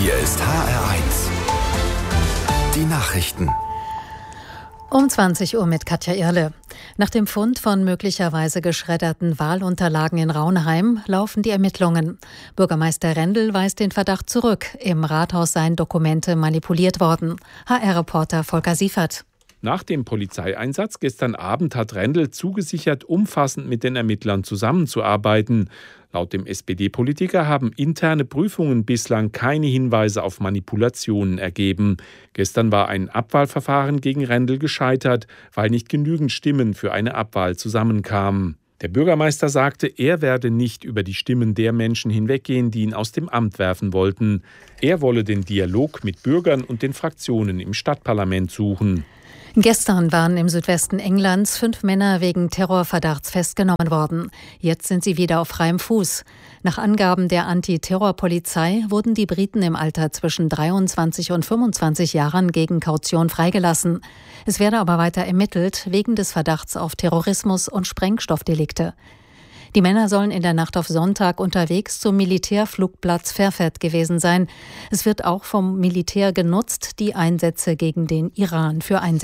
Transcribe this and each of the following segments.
Hier ist HR1. Die Nachrichten. Um 20 Uhr mit Katja Irle. Nach dem Fund von möglicherweise geschredderten Wahlunterlagen in Raunheim laufen die Ermittlungen. Bürgermeister Rendel weist den Verdacht zurück. Im Rathaus seien Dokumente manipuliert worden. HR-Reporter Volker Siefert. Nach dem Polizeieinsatz gestern Abend hat Rendel zugesichert, umfassend mit den Ermittlern zusammenzuarbeiten. Laut dem SPD-Politiker haben interne Prüfungen bislang keine Hinweise auf Manipulationen ergeben. Gestern war ein Abwahlverfahren gegen Rendel gescheitert, weil nicht genügend Stimmen für eine Abwahl zusammenkamen. Der Bürgermeister sagte, er werde nicht über die Stimmen der Menschen hinweggehen, die ihn aus dem Amt werfen wollten. Er wolle den Dialog mit Bürgern und den Fraktionen im Stadtparlament suchen. Gestern waren im Südwesten Englands 5 Männer wegen Terrorverdachts festgenommen worden. Jetzt sind sie wieder auf freiem Fuß. Nach Angaben der Antiterrorpolizei wurden die Briten im Alter zwischen 23 und 25 Jahren gegen Kaution freigelassen. Es werde aber weiter ermittelt wegen des Verdachts auf Terrorismus und Sprengstoffdelikte. Die Männer sollen in der Nacht auf Sonntag unterwegs zum Militärflugplatz Fairford gewesen sein. Es wird auch vom Militär genutzt, für Einsätze gegen den Iran.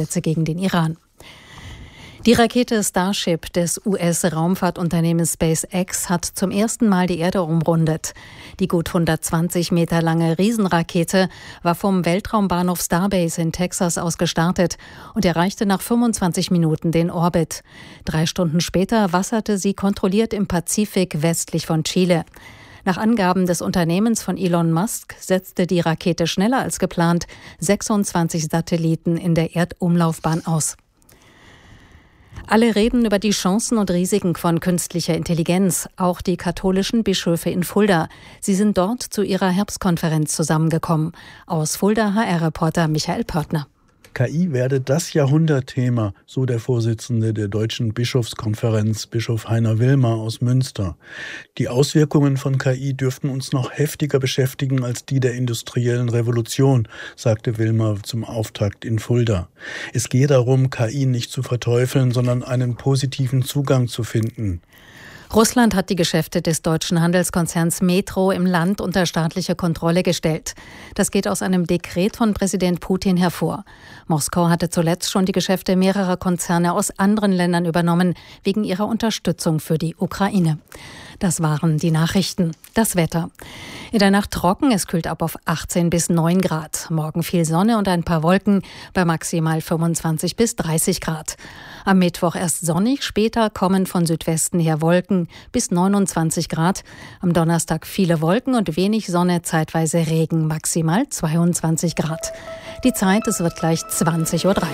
Die Rakete Starship des US-Raumfahrtunternehmens SpaceX hat zum ersten Mal die Erde umrundet. Die gut 120 Meter lange Riesenrakete war vom Weltraumbahnhof Starbase in Texas aus gestartet und erreichte nach 25 Minuten den Orbit. 3 Stunden später wasserte sie kontrolliert im Pazifik westlich von Chile. Nach Angaben des Unternehmens von Elon Musk setzte die Rakete schneller als geplant 26 Satelliten in der Erdumlaufbahn aus. Alle reden über die Chancen und Risiken von künstlicher Intelligenz, auch die katholischen Bischöfe in Fulda. Sie sind dort zu ihrer Herbstkonferenz zusammengekommen. Aus Fulda HR-Reporter Michael Pörtner. KI werde das Jahrhundertthema, so der Vorsitzende der Deutschen Bischofskonferenz, Bischof Heiner Willmer aus Münster. Die Auswirkungen von KI dürften uns noch heftiger beschäftigen als die der industriellen Revolution, sagte Willmer zum Auftakt in Fulda. Es gehe darum, KI nicht zu verteufeln, sondern einen positiven Zugang zu finden. Russland hat die Geschäfte des deutschen Handelskonzerns Metro im Land unter staatliche Kontrolle gestellt. Das geht aus einem Dekret von Präsident Putin hervor. Moskau hatte zuletzt schon die Geschäfte mehrerer Konzerne aus anderen Ländern übernommen, wegen ihrer Unterstützung für die Ukraine. Das waren die Nachrichten. Das Wetter. In der Nacht trocken, es kühlt ab auf 18 bis 9 Grad. Morgen viel Sonne und ein paar Wolken bei maximal 25 bis 30 Grad. Am Mittwoch erst sonnig, später kommen von Südwesten her Wolken bis 29 Grad. Am Donnerstag viele Wolken und wenig Sonne, zeitweise Regen, maximal 22 Grad. Die Zeit, es wird gleich 20:03 Uhr.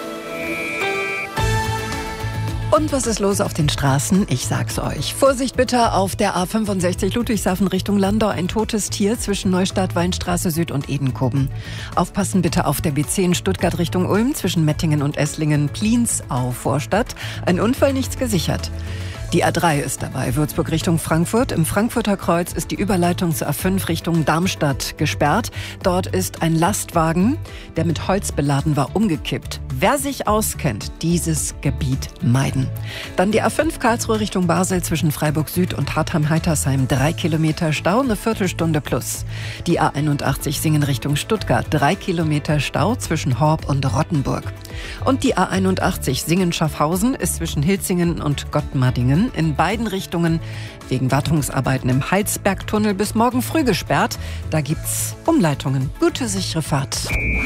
Und was ist los auf den Straßen? Ich sag's euch. Vorsicht bitte auf der A65 Ludwigshafen Richtung Landau. Ein totes Tier zwischen Neustadt, Weinstraße Süd und Edenkoben. Aufpassen bitte auf der B10 Stuttgart Richtung Ulm zwischen Mettingen und Esslingen, Pliensau Vorstadt. Ein Unfall, nichts gesichert. Die A3 ist dabei, Würzburg Richtung Frankfurt. Im Frankfurter Kreuz ist die Überleitung zur A5 Richtung Darmstadt gesperrt. Dort ist ein Lastwagen, der mit Holz beladen war, umgekippt. Wer sich auskennt, dieses Gebiet meiden. Dann die A5 Karlsruhe Richtung Basel zwischen Freiburg Süd und Hartheim-Heitersheim. 3 Kilometer Stau, eine Viertelstunde plus. Die A81 Singen Richtung Stuttgart. 3 Kilometer Stau zwischen Horb und Rottenburg. Und die A81 Singen-Schaffhausen ist zwischen Hilzingen und Gottmardingen in beiden Richtungen wegen Wartungsarbeiten im Heilsbergtunnel bis morgen früh gesperrt. Da gibt's Umleitungen. Gute, sichere Fahrt.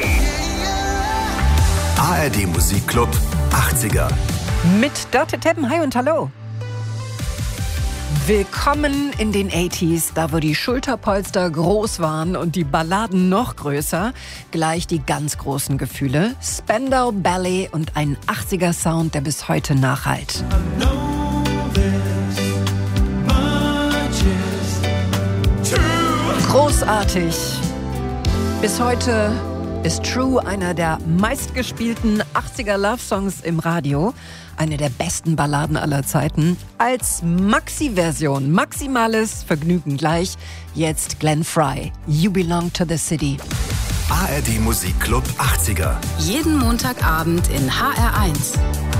ARD Musikclub 80er. Mit Dörte Teppen. Hi und hallo. Willkommen in den 80s, da wo die Schulterpolster groß waren und die Balladen noch größer. Gleich die ganz großen Gefühle. Spandau Ballet und ein 80er-Sound, der bis heute nachhallt. Großartig. Bis heute ist True einer der meistgespielten 80er Love-Songs im Radio. Eine der besten Balladen aller Zeiten. Als Maxi-Version, maximales Vergnügen gleich. Jetzt Glenn Frey, You Belong to the City. ARD Musikclub 80er. Jeden Montagabend in HR1.